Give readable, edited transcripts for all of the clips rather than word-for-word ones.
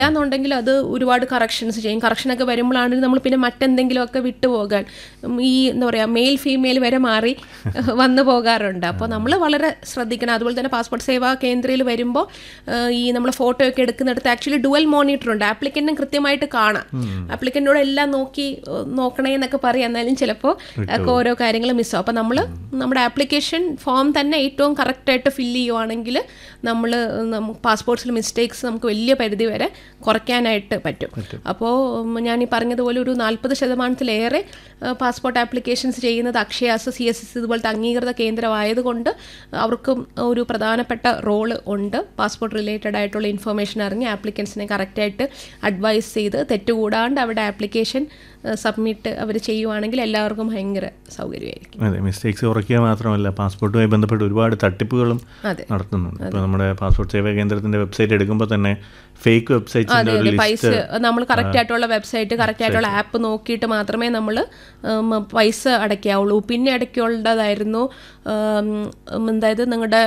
എന്നുണ്ടെങ്കിൽ അത് ഒരുപാട് കറക്ഷൻസ് ചെയ്യും. കറക്ഷനൊക്കെ വരുമ്പോഴാണെങ്കിൽ നമ്മൾ പിന്നെ മറ്റെന്തെങ്കിലുമൊക്കെ വിട്ടുപോകാൻ ഈ എന്താ പറയുക മെയിൽ ഫീമെയിൽ വരെ മാറി വന്നു പോകാറുണ്ട്. അപ്പോൾ നമ്മൾ വളരെ ശ്രദ്ധിക്കണം. അതുപോലെ തന്നെ പാസ്പോർട്ട് സേവാ കേന്ദ്രയിൽ വരുമ്പോൾ ഈ നമ്മൾ ഫോട്ടോ ഒക്കെ എടുക്കുന്നിടത്ത് ആക്ച്വലി ഡുവൽ മോണിറ്റർ ഉണ്ട്. ആപ്ലിക്കൻറ്റിനും കൃത്യമായിട്ട് കാണാം. ആപ്ലിക്കൻറ്റോട് എല്ലാം നോക്കണേ എന്നൊക്കെ പറയും. എന്നാലും ചിലപ്പോൾ ഒക്കെ ഓരോ കാര്യങ്ങൾ മിസ്സാവും. അപ്പോൾ നമ്മൾ നമ്മുടെ ആപ്ലിക്കേഷൻ ഫോം തന്നെ ഏറ്റവും കറക്റ്റായിട്ട് ഫില്ല് ചെയ്യുവാണെങ്കിൽ നമ്മൾ പാസ്പോർട്ട്സിൽ മിസ്റ്റേക്സ് നമുക്ക് വലിയ പരിധി വരെ കുറയ്ക്കാനായിട്ട് പറ്റും. അപ്പോൾ ഞാൻ ഈ പറഞ്ഞതുപോലെ ഒരു 40% പാസ്പോർട്ട് ആപ്ലിക്കേഷൻസ് ചെയ്യുന്നത് അക്ഷയാസ്, CSS ഇതുപോലത്തെ അംഗീകൃത കേന്ദ്രമായതുകൊണ്ട് അവർക്കും ഒരു പ്രധാനപ്പെട്ട റോള് ഉണ്ട്. പാസ്പോർട്ട് റിലേറ്റഡ് ആയിട്ടുള്ള ഇൻഫർമേഷൻ അറിഞ്ഞ് ആപ്ലിക്കൻസിനെ കറക്റ്റായിട്ട് അഡ്വൈസ് ചെയ്ത് തെറ്റുകൂടാണ്ട് അവരുടെ ആപ്ലിക്കേഷൻ സബ്മിറ്റ് അവർ ചെയ്യുവാണെങ്കിൽ എല്ലാവർക്കും ഭയങ്കര സൗകര്യമായിരിക്കും. അതെ, മിസ്റ്റേക്സ് കുറയ്ക്കുക മാത്രമല്ല പാസ്പോർട്ടുമായി ബന്ധപ്പെട്ട് ഒരുപാട് തട്ടിപ്പുകളും നടത്തുന്നുണ്ട്. ഇപ്പോൾ നമ്മുടെ പാസ്പോർട്ട് സേവാ കേന്ദ്രത്തിൻ്റെ വെബ്സൈറ്റ് എടുക്കുമ്പോൾ തന്നെ ഫേക്ക് വെബ്സൈറ്റ് പൈസ നമ്മൾ കറക്റ്റ് ആയിട്ടുള്ള വെബ്സൈറ്റ് കറക്റ്റ് ആയിട്ടുള്ള ആപ്പ് നോക്കിയിട്ട് മാത്രമേ നമ്മൾ പൈസ അടയ്ക്കാവുള്ളൂ. പിന്നെ അടയ്ക്കേണ്ടതായിരുന്നു അതായത് നിങ്ങളുടെ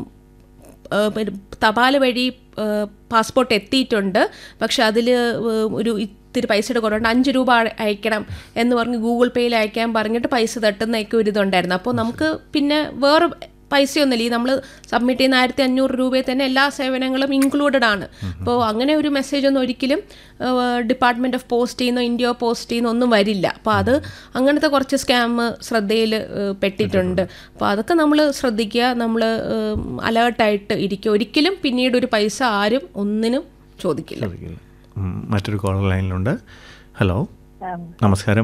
തപാൽ വഴി പാസ്പോർട്ട് എത്തിയിട്ടുണ്ട്, പക്ഷെ അതിൽ ഒരു ഇത്തിരി പൈസയുടെ കുറവുണ്ട്, 5 രൂപ അയക്കണം എന്ന് പറഞ്ഞ് ഗൂഗിൾ പേയിൽ അയക്കാൻ പറഞ്ഞിട്ട് പൈസ തട്ടുന്നതൊക്കെ ഒരു ഇതുണ്ടായിരുന്നു. അപ്പോൾ നമുക്ക് പിന്നെ വേറെ പൈസയൊന്നുമില്ല. ഈ നമ്മൾ സബ്മിറ്റ് ചെയ്യുന്ന 1500 രൂപയിൽ തന്നെ എല്ലാ സേവനങ്ങളും ഇൻക്ലൂഡഡ് ആണ്. അപ്പോൾ അങ്ങനെ ഒരു മെസ്സേജ് ഒന്നും ഒരിക്കലും ഡിപ്പാർട്ട്മെൻറ്റ് ഓഫ് പോസ്റ്റ് ചെയ്യുന്നോ ഇന്ത്യ പോസ്റ്റ് ചെയ്യുന്നോ ഒന്നും വരില്ല. അപ്പോൾ അത് അങ്ങനത്തെ കുറച്ച് സ്കാം ശ്രദ്ധയിൽ പെട്ടിട്ടുണ്ട്. അപ്പോൾ അതൊക്കെ നമ്മൾ ശ്രദ്ധിക്കുക, നമ്മൾ അലേർട്ടായിട്ട് ഇരിക്കുക. ഒരിക്കലും പിന്നീട് ഒരു പൈസ ആരും ഒന്നിനും ചോദിക്കില്ല. മറ്റൊരു കോളർ ലൈനിലുണ്ട്. ഹലോ, നമസ്കാരം.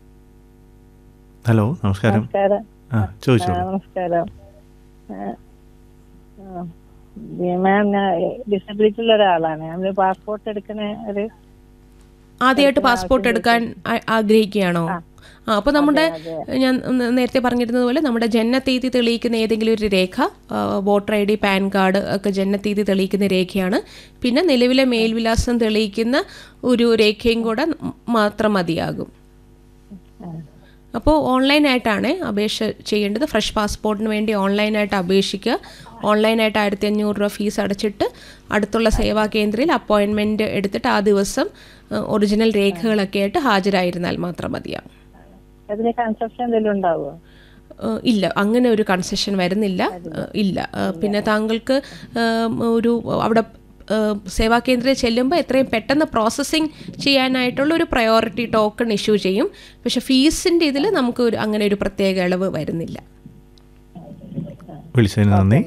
ഹലോ, നമസ്കാരം. ചോദിച്ചോ. നമസ്കാരം. മാം, ഞാൻ ഡിസബിലിറ്റി ഉള്ള ഒരാളാണ്. നമ്മൾ പാസ്പോർട്ട് എടുക്കുന്ന ആദ്യമായിട്ട് പാസ്പോർട്ട് എടുക്കാൻ ആഗ്രഹിക്കുകയാണോ? അപ്പോൾ നമ്മുടെ ഞാൻ നേരത്തെ പറഞ്ഞിരുന്നത് പോലെ നമ്മുടെ ജനനത്തീയതി തെളിയിക്കുന്ന ഏതെങ്കിലും ഒരു രേഖ, വോട്ടർ ID, പാൻ കാർഡ് ഒക്കെ ജനനത്തീയതി തെളിയിക്കുന്ന രേഖയാണ്. പിന്നെ നിലവിലെ മേൽവിലാസം തെളിയിക്കുന്ന ഒരു രേഖയും കൂടെ മാത്രം മതിയാകും. അപ്പോൾ ഓൺലൈനായിട്ടാണ് അപേക്ഷ ചെയ്യേണ്ടത്. ഫ്രഷ് പാസ്പോർട്ടിന് വേണ്ടി ഓൺലൈനായിട്ട് അപേക്ഷിക്കുക. ഓൺലൈനായിട്ട് 1500 രൂപ ഫീസ് അടച്ചിട്ട് അടുത്തുള്ള സേവാ കേന്ദ്രയിൽ അപ്പോയിൻമെൻറ്റ് എടുത്തിട്ട് ആ ദിവസം ഒറിജിനൽ രേഖകളൊക്കെ ആയിട്ട് ഹാജരായിരുന്നാൽ മാത്രം മതിയാകും. ഇല്ല, അങ്ങനെ ഒരു കൺസെഷൻ വരുന്നില്ല. ഇല്ല. പിന്നെ താങ്കൾക്ക് ഒരു അവിടെ സേവാ കേന്ദ്രത്തിൽ ചെല്ലുമ്പോൾ എത്രയും പെട്ടെന്ന് പ്രോസസ്സിങ് ചെയ്യാനായിട്ടുള്ള ഒരു പ്രയോറിറ്റി ടോക്കൺ ഇഷ്യൂ ചെയ്യും. പക്ഷെ ഫീസിൻ്റെ ഇതിൽ നമുക്ക് അങ്ങനെ ഒരു പ്രത്യേക ഇളവ് വരുന്നില്ല. വിളിച്ചതിന് നന്ദി.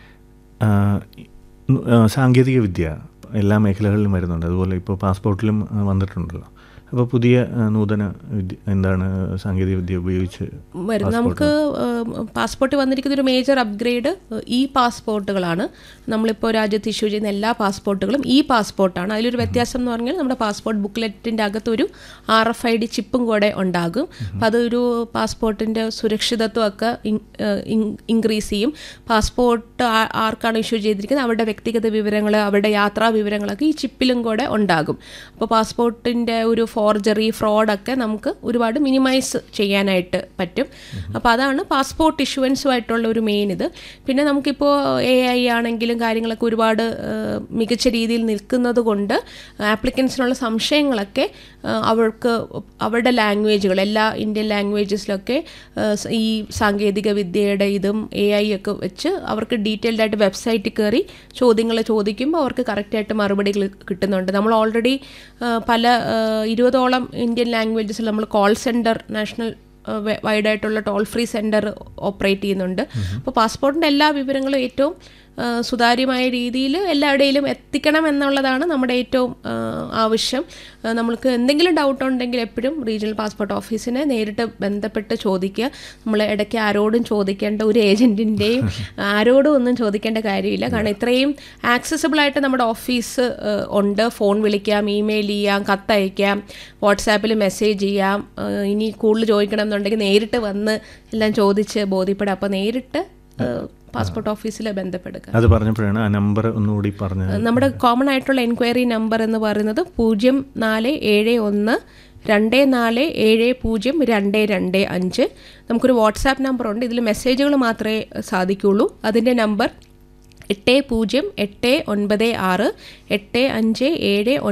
സാങ്കേതിക വിദ്യ എല്ലാ മേഖലകളിലും വരുന്നുണ്ട്. അതുപോലെ ഇപ്പോൾ പാസ്പോർട്ടിലും വന്നിട്ടുണ്ടല്ലോ. അപ്പോൾ പുതിയ നൂതന വിദ്യ എന്താണ് സാങ്കേതിക വിദ്യ ഉപയോഗിച്ച് വരുന്നത്? നമുക്ക് പാസ്പോർട്ട് വന്നിരിക്കുന്ന ഒരു മേജർ അപ്ഗ്രേഡ് ഈ പാസ്പോർട്ടുകളാണ്. നമ്മളിപ്പോൾ രാജ്യത്ത് ഇഷ്യൂ ചെയ്യുന്ന എല്ലാ പാസ്പോർട്ടുകളും ഈ പാസ്പോർട്ടാണ്. അതിലൊരു വ്യത്യാസം എന്ന് പറഞ്ഞാൽ നമ്മുടെ പാസ്പോർട്ട് ബുക്ക്ലെറ്റിൻ്റെ അകത്തൊരു RFID ചിപ്പും കൂടെ ഉണ്ടാകും. അപ്പോൾ അതൊരു പാസ്പോർട്ടിൻ്റെ സുരക്ഷിതത്വമൊക്കെ ഇൻക്രീസ് ചെയ്യും. പാസ്പോർട്ട് ആർക്കാണ് ഇഷ്യൂ ചെയ്തിരിക്കുന്നത് അവരുടെ വ്യക്തിഗത വിവരങ്ങൾ, അവരുടെ യാത്രാ വിവരങ്ങളൊക്കെ ഈ ചിപ്പിലും കൂടെ ഉണ്ടാകും. അപ്പോൾ പാസ്പോർട്ടിൻ്റെ ഒരു ഫോർജറി, ഫ്രോഡൊക്കെ നമുക്ക് ഒരുപാട് മിനിമൈസ് ചെയ്യാനായിട്ട് പറ്റും. അപ്പോൾ അതാണ് പാസ്പോർട്ട് ഇഷ്യൂവൻസുമായിട്ടുള്ള ഒരു മെയിൻ ഇത്. പിന്നെ നമുക്കിപ്പോൾ AI ആണെങ്കിലും കാര്യങ്ങളൊക്കെ ഒരുപാട് മികച്ച രീതിയിൽ നിൽക്കുന്നത് കൊണ്ട് ആപ്ലിക്കൻസിനുള്ള സംശയങ്ങളൊക്കെ അവരുടെ ലാംഗ്വേജുകൾ എല്ലാ ഇന്ത്യൻ ലാംഗ്വേജസിലൊക്കെ ഈ സാങ്കേതിക വിദ്യയുടെ ഇതും AI ഒക്കെ വെച്ച് അവർക്ക് ഡീറ്റെയിൽഡായിട്ട് വെബ്സൈറ്റിൽ കയറി ചോദ്യങ്ങൾ ചോദിക്കുമ്പോൾ അവർക്ക് കറക്റ്റായിട്ട് മറുപടികൾ കിട്ടുന്നുണ്ട്. നമ്മൾ ഓൾറെഡി പല 20ഓളം ഇന്ത്യൻ ലാംഗ്വേജസിൽ നമ്മൾ call centre, national വൈഡായിട്ടുള്ള toll free centre operate ചെയ്യുന്നുണ്ട്. അപ്പോൾ പാസ്പോർട്ടിൻ്റെ എല്ലാ വിവരങ്ങളും ഏറ്റവും സുതാര്യമായ രീതിയിൽ എല്ലായിടയിലും എത്തിക്കണം എന്നുള്ളതാണ് നമ്മുടെ ഏറ്റവും ആവശ്യം. നമ്മൾക്ക് എന്തെങ്കിലും ഡൗട്ട് ഉണ്ടെങ്കിൽ എപ്പോഴും റീജിയണൽ പാസ്പോർട്ട് ഓഫീസിനെ നേരിട്ട് ബന്ധപ്പെട്ട് ചോദിക്കുക. നമ്മൾ ഇടയ്ക്ക് ആരോടും ചോദിക്കേണ്ട, ഒരു ഏജൻറ്റിൻ്റെയും ആരോടും ഒന്നും ചോദിക്കേണ്ട കാര്യമില്ല. കാരണം ഇത്രയും ആക്സസിബിളായിട്ട് നമ്മുടെ ഓഫീസ് ഉണ്ട്. ഫോൺ വിളിക്കാം, ഇമെയിൽ ചെയ്യാം, കത്തയക്കാം, വാട്സാപ്പിൽ മെസ്സേജ് ചെയ്യാം. ഇനി കൂടുതൽ ചോദിക്കണം എന്നുണ്ടെങ്കിൽ നേരിട്ട് വന്ന് എല്ലാം ചോദിച്ച് ബോധ്യപ്പെടാം. അപ്പോൾ നേരിട്ട് പാസ്പോർട്ട് ഓഫീസിൽ ബന്ധപ്പെടുക. അത് പറഞ്ഞപ്പോഴാണ് ആ നമ്പർ ഒന്നുകൂടി പറഞ്ഞത്. നമ്മുടെ കോമൺ ആയിട്ടുള്ള എൻക്വയറി നമ്പർ എന്ന് പറയുന്നത് 0471 24702225. നമുക്കൊരു വാട്സാപ്പ് നമ്പറുണ്ട്. ഇതിൽ മെസ്സേജുകൾ മാത്രമേ സാധിക്കുള്ളൂ. അതിൻ്റെ നമ്പർ 80868577